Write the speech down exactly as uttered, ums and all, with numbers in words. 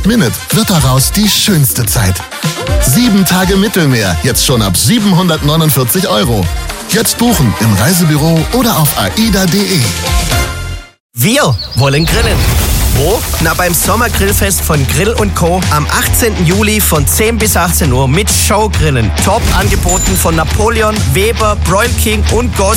Last Minute wird daraus die schönste Zeit. Sieben Tage Mittelmeer, jetzt schon ab siebenhundertneunundvierzig Euro. Jetzt buchen im Reisebüro oder auf aida punkt de. Wir wollen grillen. Wo? Na, beim Sommergrillfest von Grill und Co. am achtzehnten Juli von zehn bis achtzehn Uhr mit Showgrillen. Top angeboten von Napoleon, Weber, Broil King und Go